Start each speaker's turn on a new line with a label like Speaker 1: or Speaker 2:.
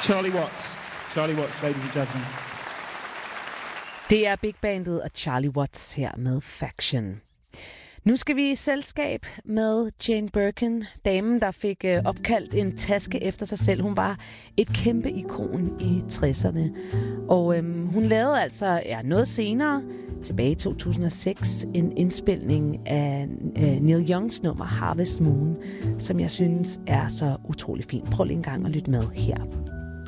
Speaker 1: Charlie Watts. Charlie Watts, ladies and gentlemen.
Speaker 2: Det er Big Bandet og Charlie Watts her med Faction. Nu skal vi i selskab med Jane Birkin, damen, der fik opkaldt en taske efter sig selv. Hun var et kæmpe ikon i 60'erne. Og hun lavede altså noget senere, tilbage i 2006, en indspilning af Neil Youngs nummer Harvest Moon, som jeg synes er så utrolig fint. Prøv lige en gang at lytte med her.